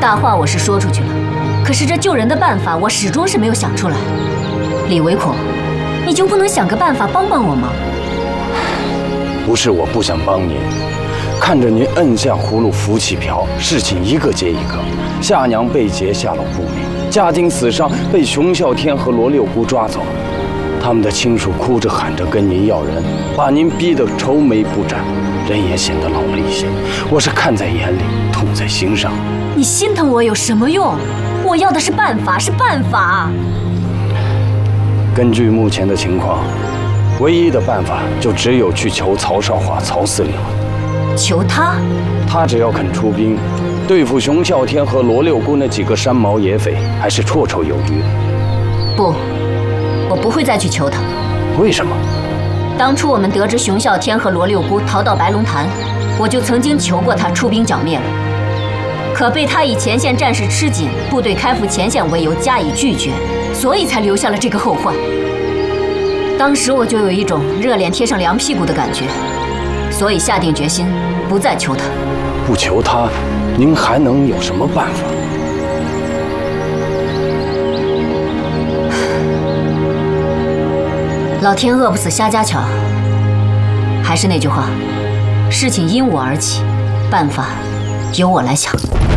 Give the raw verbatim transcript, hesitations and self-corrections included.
大话我是说出去了，可是这救人的办法我始终是没有想出来。李唯恐，你就不能想个办法帮帮我吗？ 不是我不想帮您，看着您摁下葫芦浮起瓢，事情一个接一个，夏娘被劫下了不明，家丁死伤被熊啸天和罗六姑抓走，他们的亲属哭着喊着跟您要人，把您逼得愁眉不展，人也显得老了一些。我是看在眼里，痛在心上。 你心疼我有什么用？我要的是办法，是办法。 根据目前的情况，唯一的办法就只有去求曹少华曹司令了。 求他？ 他只要肯出兵，对付熊啸天和罗六姑那几个山毛野匪，还是绰绰有余。 不，我不会再去求他。 为什么？ 当初我们得知熊啸天和罗六姑逃到白龙潭，我就曾经求过他出兵剿灭了，可被他以前线战事吃紧、部队开赴前线为由加以拒绝，所以才留下了这个后患。当时我就有一种热脸贴上凉屁股的感觉，所以下定决心不再求他。 不求他，您还能有什么办法？ 老天饿不死瞎家巧，还是那句话，事情因我而起，办法由我来想。